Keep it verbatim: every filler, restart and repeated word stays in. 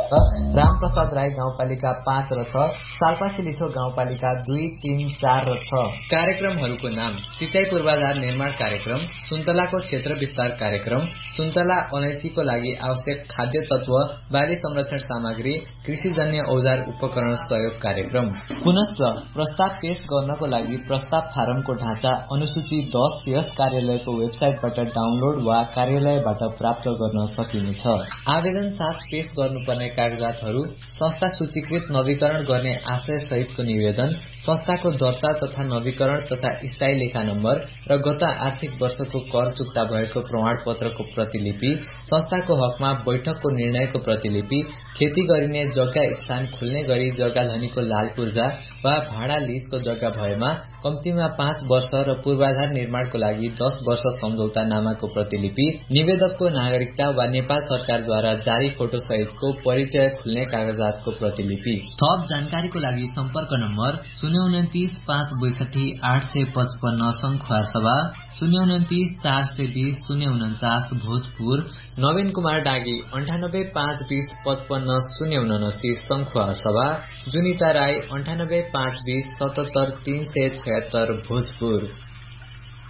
तर्फबाट रामप्रसाद राई गाउँपालिका पाँच र छ, साल्पा सिलिछो गाउँपालिका दुई, तीन, चार र छ। कार्यक्रमहरूको नाम: सिंचाई पूर्वाधार निर्माण कार्यक्रम, सुन्तलाको क्षेत्र विस्तार कार्यक्रम, सुन्तला अलैँचीको लागि आवश्यक खाद्य तत्व, बाली संरक्षण सामग्री, कृषिजन्य औजार उपकरण सहयोग कार्यक्रम। पुनश्च प्रस्ताव पेश गर्नको लागि प्रस्ताव फारमको ढाँचा अनुसूची दस यस कार्यालयको वेबसाइटबाट डाउनलोड वा कार्यालयबाट प्राप्त गर्न सकिनेछ। आवेदन साथ पेश गर्नुपर्ने कागजातहरू: संस्था सूचीकृत नवीकरण गर्ने आशय सहितको निवेदन, संस्थाको दर्ता तथा नवीकरण तथा स्थायी लेखा नम्बर र गत आर्थिक वर्षको कर चुक्ता भएको प्रमाणपत्रको प्रतिलिपि, संस्थाको हकमा बैठकको निर्णयको प्रतिलिपि, खेती गरिने जग्गा स्थान खुल्ने गरी जग्गा धनीको लाल पूर्जा वा भाडा लीजको जग्गा भएमा कम्तीमा पाँच वर्ष र पूर्वाधार निर्माणको लागि दस वर्ष सम्झौता नामाको प्रतिलिपि, निवेदकको नागरिकता वा नेपाल सरकारद्वारा जारी फोटो सहितको परिचय खुल्ने कागजातको प्रतिलिपि। थप जानकारीको लागि सम्पर्क नम्बर शून्य उन्तिस पाँच बैसठी आठ सय पचपन्न सङ्खुवा सभा, शून्य उन्तिस चार सय बीस शून्य उन्चास भोजपुर। नवीन कुमार डागी अन्ठानब्बे पाँच बीस पचपन्न शून्य उनासी सङ्खुवा सभा, जुनिता राई अन्ठानब्बे पाँच बीस सतहत्तर तीन सय छयत्तर भोजपुर।